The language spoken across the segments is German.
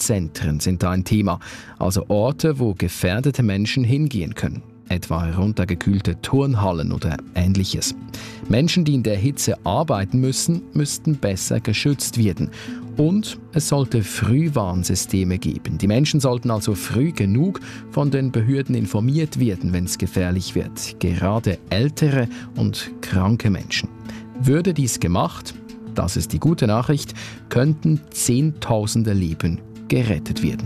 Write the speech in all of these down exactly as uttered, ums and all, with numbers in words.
Risikozentren sind da ein Thema, also Orte, wo gefährdete Menschen hingehen können. Etwa heruntergekühlte Turnhallen oder Ähnliches. Menschen, die in der Hitze arbeiten müssen, müssten besser geschützt werden. Und es sollte Frühwarnsysteme geben. Die Menschen sollten also früh genug von den Behörden informiert werden, wenn es gefährlich wird. Gerade ältere und kranke Menschen. Würde dies gemacht, das ist die gute Nachricht, könnten Zehntausende Leben gerettet werden.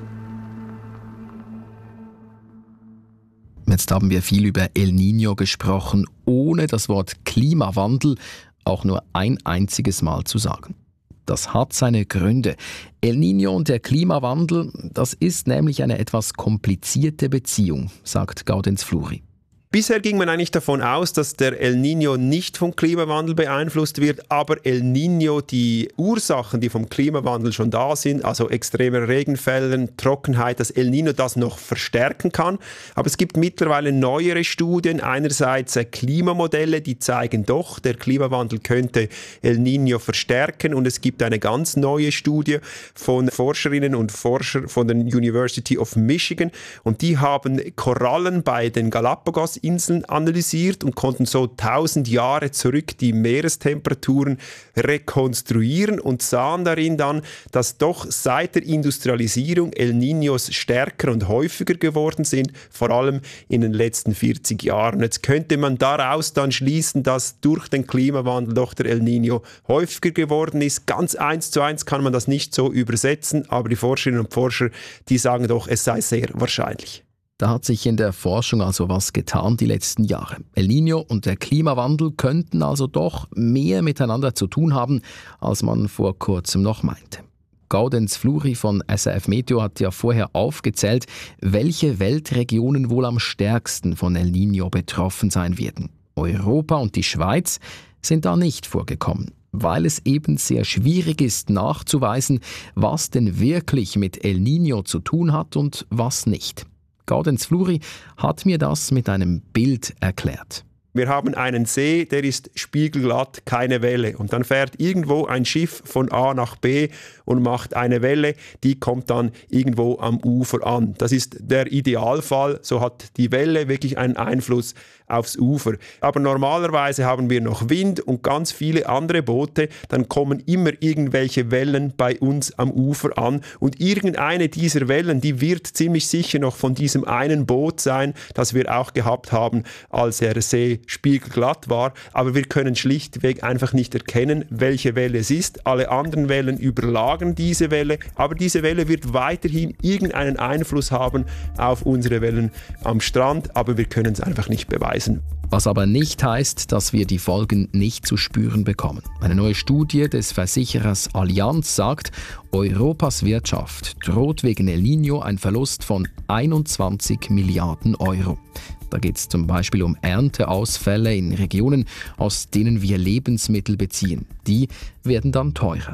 Jetzt haben wir viel über El Niño gesprochen, ohne das Wort Klimawandel auch nur ein einziges Mal zu sagen. Das hat seine Gründe. El Niño und der Klimawandel, das ist nämlich eine etwas komplizierte Beziehung, sagt Gaudenz Fluri. Bisher ging man eigentlich davon aus, dass der El Niño nicht vom Klimawandel beeinflusst wird, aber El Niño die Ursachen, die vom Klimawandel schon da sind, also extreme Regenfälle, Trockenheit, dass El Niño das noch verstärken kann. Aber es gibt mittlerweile neuere Studien, einerseits Klimamodelle, die zeigen doch, der Klimawandel könnte El Niño verstärken, und es gibt eine ganz neue Studie von Forscherinnen und Forschern von der University of Michigan, und die haben Korallen bei den Galapagos Inseln analysiert und konnten so tausend Jahre zurück die Meerestemperaturen rekonstruieren und sahen darin dann, dass doch seit der Industrialisierung El Niños stärker und häufiger geworden sind, vor allem in den letzten vierzig Jahren. Jetzt könnte man daraus dann schließen, dass durch den Klimawandel doch der El Niño häufiger geworden ist. Ganz eins zu eins kann man das nicht so übersetzen, aber die Forscherinnen und Forscher, die sagen doch, es sei sehr wahrscheinlich. Da hat sich in der Forschung also was getan die letzten Jahre. El Niño und der Klimawandel könnten also doch mehr miteinander zu tun haben, als man vor kurzem noch meinte. Gaudenz Fluri von S R F Meteo hat ja vorher aufgezählt, welche Weltregionen wohl am stärksten von El Niño betroffen sein werden. Europa und die Schweiz sind da nicht vorgekommen, weil es eben sehr schwierig ist nachzuweisen, was denn wirklich mit El Niño zu tun hat und was nicht. Gaudenz Fluri hat mir das mit einem Bild erklärt. Wir haben einen See, der ist spiegelglatt, keine Welle. Und dann fährt irgendwo ein Schiff von A nach B und macht eine Welle, die kommt dann irgendwo am Ufer an. Das ist der Idealfall, so hat die Welle wirklich einen Einfluss aufs Ufer. Aber normalerweise haben wir noch Wind und ganz viele andere Boote, dann kommen immer irgendwelche Wellen bei uns am Ufer an, und irgendeine dieser Wellen, die wird ziemlich sicher noch von diesem einen Boot sein, das wir auch gehabt haben, als der See spiegelglatt war, aber wir können schlichtweg einfach nicht erkennen, welche Welle es ist. Alle anderen Wellen überlagern diese Welle, aber diese Welle wird weiterhin irgendeinen Einfluss haben auf unsere Wellen am Strand, aber wir können es einfach nicht beweisen. Was aber nicht heißt, dass wir die Folgen nicht zu spüren bekommen. Eine neue Studie des Versicherers Allianz sagt, Europas Wirtschaft droht wegen El Niño ein Verlust von einundzwanzig Milliarden Euro. Da geht es zum Beispiel um Ernteausfälle in Regionen, aus denen wir Lebensmittel beziehen. Die werden dann teurer.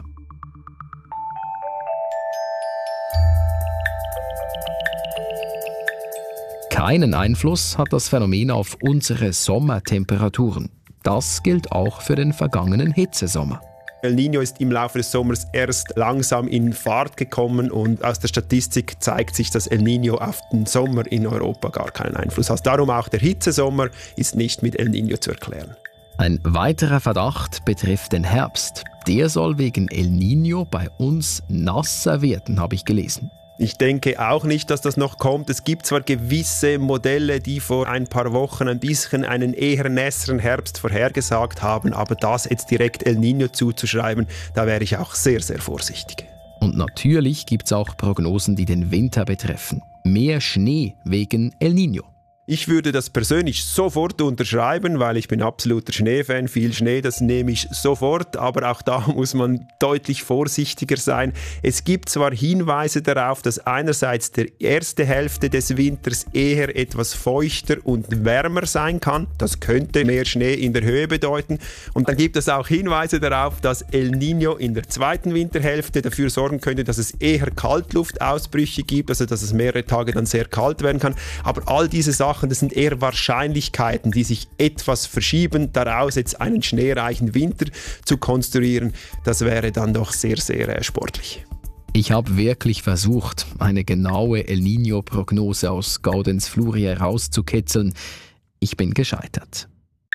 Keinen Einfluss hat das Phänomen auf unsere Sommertemperaturen. Das gilt auch für den vergangenen Hitzesommer. El Niño ist im Laufe des Sommers erst langsam in Fahrt gekommen, und aus der Statistik zeigt sich, dass El Niño auf den Sommer in Europa gar keinen Einfluss hat. Darum auch der Hitzesommer ist nicht mit El Niño zu erklären. Ein weiterer Verdacht betrifft den Herbst. Der soll wegen El Niño bei uns nasser werden, habe ich gelesen. Ich denke auch nicht, dass das noch kommt. Es gibt zwar gewisse Modelle, die vor ein paar Wochen ein bisschen einen eher nässeren Herbst vorhergesagt haben, aber das jetzt direkt El Niño zuzuschreiben, da wäre ich auch sehr, sehr vorsichtig. Und natürlich gibt es auch Prognosen, die den Winter betreffen. Mehr Schnee wegen El Niño. Ich würde das persönlich sofort unterschreiben, weil ich bin absoluter Schneefan. Viel Schnee, das nehme ich sofort, aber auch da muss man deutlich vorsichtiger sein. Es gibt zwar Hinweise darauf, dass einerseits die erste Hälfte des Winters eher etwas feuchter und wärmer sein kann. Das könnte mehr Schnee in der Höhe bedeuten. Und dann gibt es auch Hinweise darauf, dass El Niño in der zweiten Winterhälfte dafür sorgen könnte, dass es eher Kaltluftausbrüche gibt, also dass es mehrere Tage dann sehr kalt werden kann. Aber all diese Sachen, das sind eher Wahrscheinlichkeiten, die sich etwas verschieben. Daraus jetzt einen schneereichen Winter zu konstruieren, das wäre dann doch sehr, sehr sportlich. Ich habe wirklich versucht, eine genaue El Niño-Prognose aus Gaudenz Fluri herauszukitzeln. Ich bin gescheitert.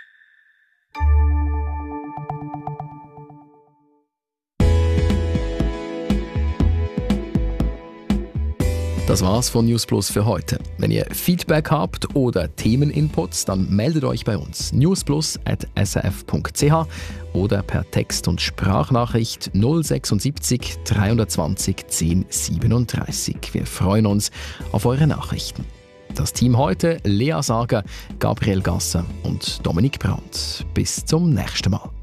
Das war's von News Plus für heute. Wenn ihr Feedback habt oder Themeninputs, dann meldet euch bei uns. newsplus at s r f punkt c h oder per Text- und Sprachnachricht null sechsundsiebzig dreihundertzwanzig zehn siebenunddreißig. Wir freuen uns auf eure Nachrichten. Das Team heute: Lea Sager, Gabriel Gasser und Dominik Brandt. Bis zum nächsten Mal.